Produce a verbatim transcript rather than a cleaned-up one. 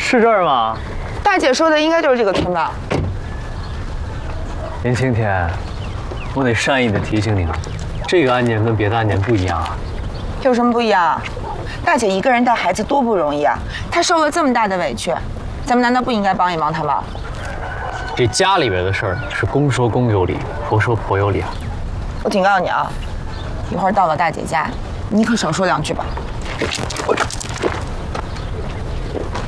是这儿吗？ 大姐说的应该就是这个村吧？ 林青天，我得善意的提醒你啊，这个案件跟别的案件不一样啊。 有什么不一样？大姐一个人带孩子多不容易啊，她受了这么大的委屈，咱们难道不应该帮一帮她吗？ 这家里边的事儿是公说公有理，婆说婆有理啊。 我警告你啊，一会儿到了大姐家，你可少说两句吧。 我